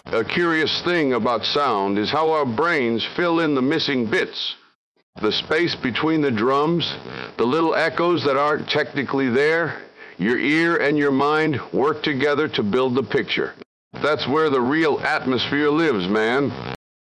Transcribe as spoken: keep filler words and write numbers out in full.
A curious thing about sound is how our brains fill in the missing bits. The space between the drums, the little echoes that aren't technically there, your ear and your mind work together to build the picture. That's where the real atmosphere lives, man.